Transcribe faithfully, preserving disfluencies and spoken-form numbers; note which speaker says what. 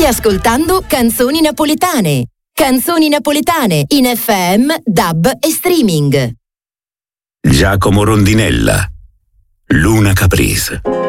Speaker 1: State ascoltando Canzoni Napoletane. Canzoni Napoletane in F M, D A B e streaming.
Speaker 2: Giacomo Rondinella, Luna Caprese.